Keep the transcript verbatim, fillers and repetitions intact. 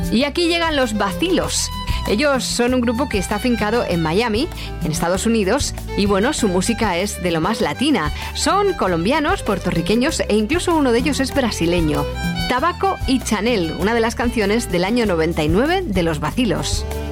Y aquí llegan los Vacilos. Ellos son un grupo que está afincado en Miami, en Estados Unidos, y bueno, su música es de lo más latina. Son colombianos, puertorriqueños e incluso uno de ellos es brasileño. Tabaco y Chanel, una de las canciones del año noventa y nueve de Los Vacilos.